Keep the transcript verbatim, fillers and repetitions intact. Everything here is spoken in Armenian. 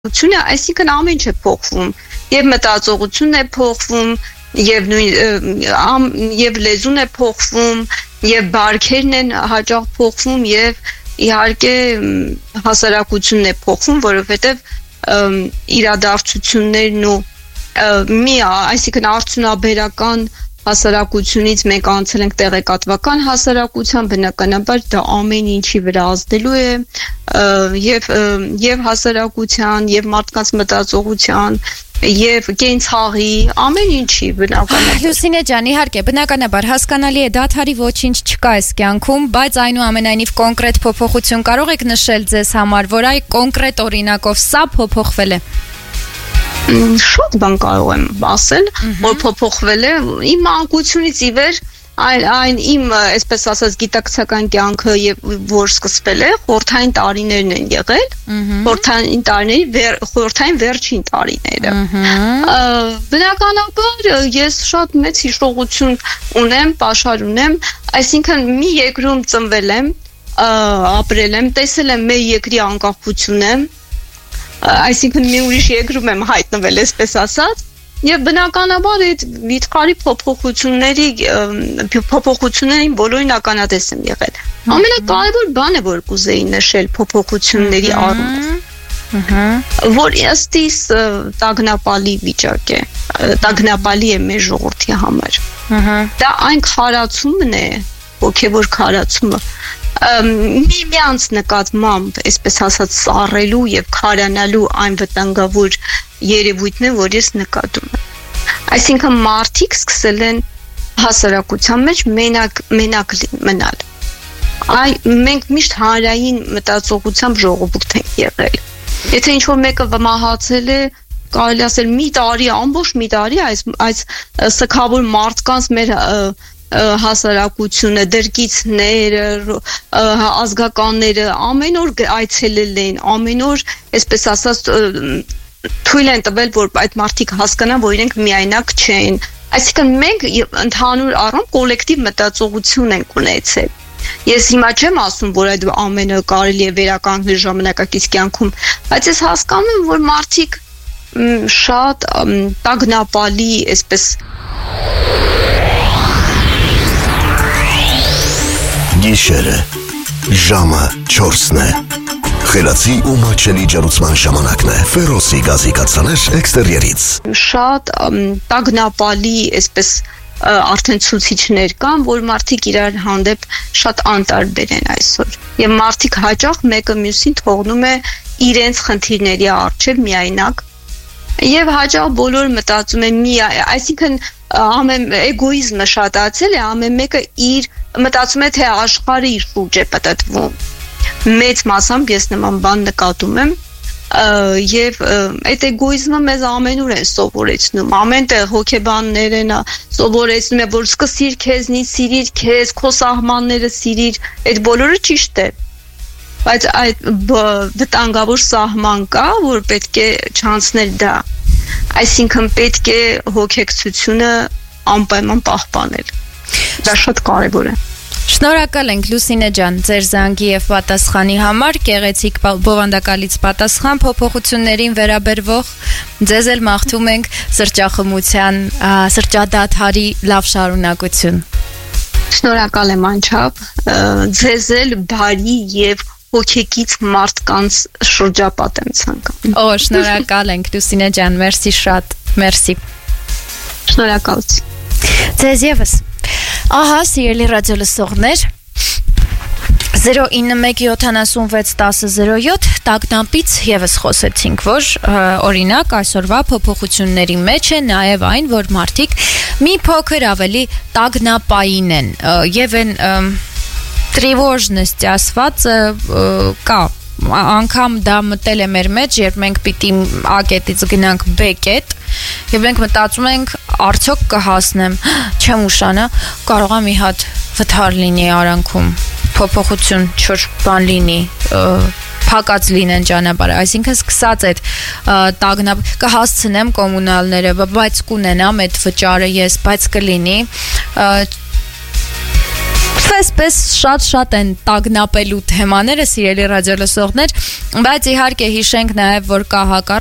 հասարակությունը, այսինքն ամեն ինչ է փոխվում, եւ մտածողությունն է փոխվում, եւ նույն եւ լեզուն է փոխվում, եւ բարքերն են հաճախ փոխվում, եւ իհարկե հասարակությունն է փոխվում, որովհետեւ իրադարձություններն ու մի, այսինքն արդյունաբերական հասարակությունից մենք անցել ենք տեղեկատվական հասարակության, բնականաբար դա ամեն ինչի վրա ազդելու է եւ եւ հասարակության, եւ մարդկանց մտածողության, եւ կենցաղի, ամեն ինչի բնականաբար։ Լուսինե ջան, իհարկե, բնականաբար հասկանալի է, դադարի ոչինչ չկա այս կյանքում, բայց այնուամենայնիվ կոնկրետ փոփոխություն կարող եք նշել ձեզ համար, որ այ կոնկրետ օրինակով սա փոփոխվել է։ Շատ բան կարող եմ ասել, որ փոփոխվել է իմ մանկությունից ի վեր, այն իմ, այսպես ասած, գիտակցական կյանքը որ սկսվել է, խորհրդային տարիներն են եղել, խորհրդային տարիների, խորհրդային վերջին տարիները։ Բնականաբար ես շատ մեծ հիշողություն ունեմ, պաշար ունեմ, այսինքն մի երկրում ծնվել եմ, ապրել եմ, տեսել եմ մեր երկրի անկախությունը, այսինքն մի ուրիշ երկրում եմ հայտնվել, այսպես ասած, եւ բնականաբար այդ վիթխարի փոփոխությունների փոփոխություններին բոլորին ականատես եմ եղել։ Ամենակարևոր բանը, որ կուզեի նշել փոփոխությունների առումով, որ ըստիս տագնապալի վիճակ է, տագնապալի է մեր ժողովրդի համար։ Դա այն քարացումն է, հոգեվոր քարացումը, միմյանց նկատմամբ, այսպես ասած, սառելու եւ քարանալու այն վտանգավոր երևույթն է, որ ես նկատում եմ։ Այսինքն մարդիկ սկսել են հասարակության մեջ մենակ մենակ մնալ։ Այ մենք միշտ հանրային մտածողությամբ ժողովուրդ ենք եղել։ Եթե ինչ-որ մեկը մահացել է, կարելի ասել մի տարի, ամբողջ մի տարի այս այս սքավոր մարդկանց մեր հասարակությունը, դրկիցները, ազգականները ամեն օր այցելել են, ամեն օր, այսպես ասած, թույլ են տվել, որ այդ մարդիկ հասկանան, որ իրենք միայնակ չեն։ Այսինքն մենք ընդհանուր առում կոլեկտիվ մտածողություն ենք ունեցել։ Ես հիմա չեմ ասում, որ այդ ամենը կարելի է վերականգնել ժամանակակից կյանքում, բայց ես հասկանում եմ, որ մարդիկ շատ տագնապալի, այսպես Գիշերը, ժամը չորսն է, խելացի ու մատչելի ջրուցման ժամանակն է, Ֆերոսի գազի կաթսաներ էքստերիերից։ Շատ տագնապալի, այսպես արդեն ցուցիչներ կան, որ մարդիկ իրար հանդեպ շատ անտարբեր են այսօր։ Եվ մարդիկ հաճախ մեկը մյուսին թողնում է իրենց խնդիրների առջև միայնակ։ Եվ հաճախ բոլորը մտածում են մի, այսինքն ամեն էգոիզմը շատացել է, ամեն մեկը իր մտածում է, թե աշխարհը իր շուրջ է պատտվում։ Մեծ մասամբ ես նման բան նկատում եմ, եւ այդ էգոիզմը մեզ ամենուր են սովորեցնում, ամենտեղ հոգեբաններ են սովորեցնում, որ սկսիր քեզնից, սիրիր քեզ, քո սահմանները սիրիր, այդ բոլորը ճիշտ է։ Բայց այդ վտանգավոր սահման կա, որ պետք է չանցնել դա։ Այսինքն պետք է հոգեկցությունը անպայման պահպանել։ Դա շատ կարևոր է։ Շնորհակալ ենք Լուսինե ջան, ձեր զանգի եւ պատասխանի համար, գեղեցիկ բովանդակալից պատասխան փոփոխություններին վերաբերվող, ձեզ էլ մաղթում ենք սրճախմության, սրճադադարի լավ շարունակություն։ Շնորհակալ եմ անչափ, ձեզ էլ բարի եւ հոգեկից մարդկանց շրջապատ եմ ցանկանում։ Օ, շնորհակալ ենք Լուսինե ջան, մերսի շատ, մերսի։ Շնորհակալություն։ Ձեզ եւս։ Ահա, սիրելի ռադիոլսողներ, zero nine one seven seven six one zero zero seven տագնապից եւս խոսեցինք, որ օրինակ այսօրվա փոփոխությունների մեջ է նաեւ այն, որ մարդիկ մի փոքր ավելի տագնապային են եւ են тревожность ասվածը կա, անգամ դա մտել է մեր մեջ, երբ մենք պիտի A կետից գնանք B կետ եւ մենք մտածում ենք արդյոք կհասնեմ, չեմ ուշանա, կարող է մի հատ վթար լինի արանքում, փոփոխություն, չոր բան լինի, փակած լինեն ճանապարհը, այսինքն սկսած այդ տագնապ կհասցնեմ կոմունալները, բայց կունենամ այդ վճարը ես, բայց կլինի Այսպես շատ-շատ են տագնապելու թեմաները, սիրելի ռադիոլսողներ, բայց իհարկե հիշենք նաև, որ կա հակառակ